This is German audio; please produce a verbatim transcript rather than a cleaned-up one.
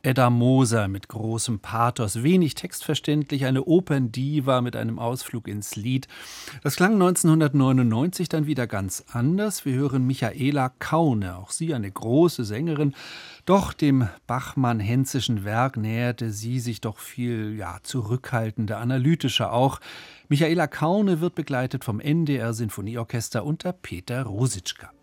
Edda Moser mit großem Pathos, wenig textverständlich, eine Operndiva mit einem Ausflug ins Lied. Das klang neunzehnhundertneunundneunzig dann wieder ganz anders. Wir hören Michaela Kaune, auch sie eine große Sängerin. Doch dem Bachmann-Henzischen Werk näherte sie sich doch viel ja, zurückhaltender, analytischer auch. Michaela Kaune wird begleitet vom N D R Sinfonieorchester unter Peter Ruzicka.